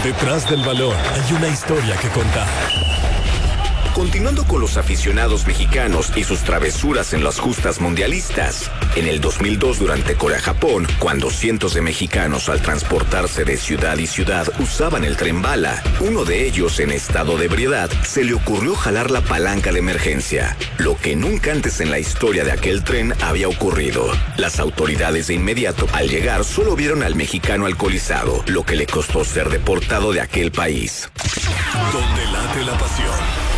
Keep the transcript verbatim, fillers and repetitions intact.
Detrás del balón hay una historia que contar. Continuando con los aficionados mexicanos y sus travesuras en las justas mundialistas, en el dos mil dos durante Corea-Japón, cuando cientos de mexicanos al transportarse de ciudad y ciudad usaban el tren bala, uno de ellos en estado de ebriedad se le ocurrió jalar la palanca de emergencia, lo que nunca antes en la historia de aquel tren había ocurrido. Las autoridades de inmediato al llegar solo vieron al mexicano alcoholizado, lo que le costó ser deportado de aquel país. Donde late la pasión.